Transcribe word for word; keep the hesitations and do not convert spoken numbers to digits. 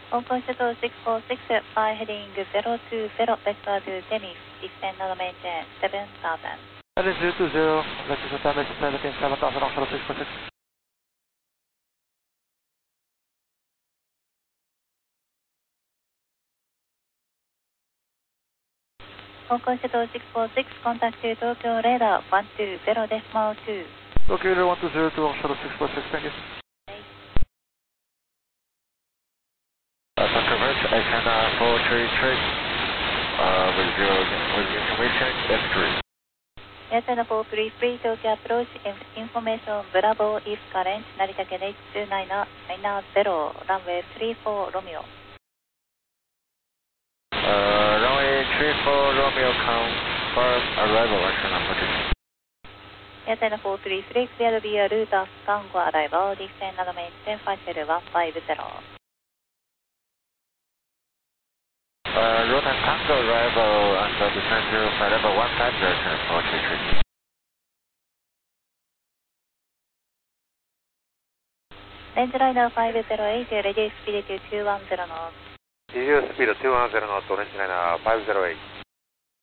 香港シャトルろくよんろく、fly heading ゼロにゼロ vector to Denis, descend on maintain seven thousand. Heading zero two zero, let's just attempt to descend again seven thousand on shuttle six four six. 香港シャトルろくよんろく、contact to Tokyo radar いちにゼロ decimal two. Tokyo radar one two zero two on shuttle six four six, thank you. Uh, Tokyo Ridge, I can uh, four three three, uh, with your, with your information, F three. Airchannel four three three, Tokyo approach, information, Bravo, east current, Naritake H two nine nine zero, runway three four Romeo. Uh, runway three four Romeo, confirm arrival, Airchannel four three three. Airchannel four three three, clear via route of Tango arrival, descend on maintain five zero one five zero. Uh, route and Tango arrival and uh, descend zero five level one five zero, Airchannel four three three. Range Liner five zero eight, reduce speed to two one zero knots. Reduce speed two one zero knots, range liner five zero eight.